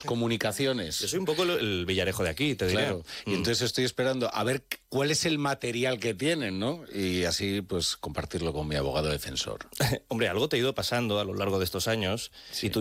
Comunicaciones. Yo soy un poco el Villarejo de aquí, te diré. Claro. Y entonces estoy esperando a ver cuál es el material que tienen, ¿no? Y así, pues, compartirlo con mi abogado defensor. Hombre, algo te ha ido pasando a lo largo de estos años y tú